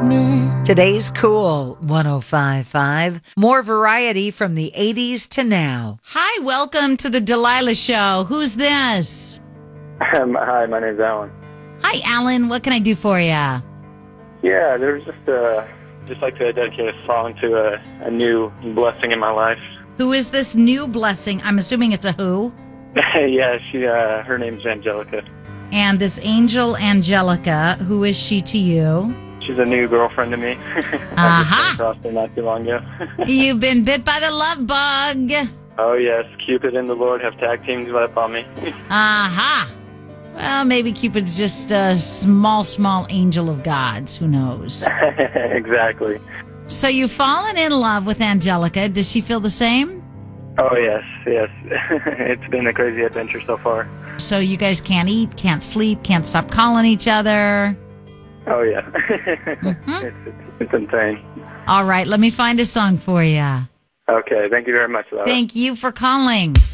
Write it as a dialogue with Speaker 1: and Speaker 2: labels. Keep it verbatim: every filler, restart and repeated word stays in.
Speaker 1: me.
Speaker 2: Today's Cool one oh five point five. More variety from the eighties to now.
Speaker 3: Hi, welcome to the Delilah Show. Who's this?
Speaker 4: Um, hi, my name's Alan.
Speaker 3: Hi, Alan. What can I do for you?
Speaker 4: Yeah, there's just uh, just like to dedicate a song to a, a new blessing in my life.
Speaker 3: Who is this new blessing? I'm assuming it's a who?
Speaker 4: Yeah, she. Uh, her name's Angelica.
Speaker 3: And this angel Angelica, who is she to you?
Speaker 4: She's a new girlfriend to me.
Speaker 3: Uh-huh.
Speaker 4: I just came across her not too long ago.
Speaker 3: You've been bit by the love bug.
Speaker 4: Oh yes, Cupid and the Lord have tag teamed up on me.
Speaker 3: Aha. Uh-huh. Well, maybe Cupid's just a small, small angel of God's. Who knows?
Speaker 4: Exactly.
Speaker 3: So you've fallen in love with Angelica. Does she feel the same?
Speaker 4: Oh yes, yes. It's been a crazy adventure so far.
Speaker 3: So you guys can't eat, can't sleep, can't stop calling each other.
Speaker 4: Oh yeah.
Speaker 3: Mm-hmm.
Speaker 4: it's, it's it's insane.
Speaker 3: All right, let me find a song for you.
Speaker 4: Okay, thank you very much, Laura.
Speaker 3: Thank you for calling.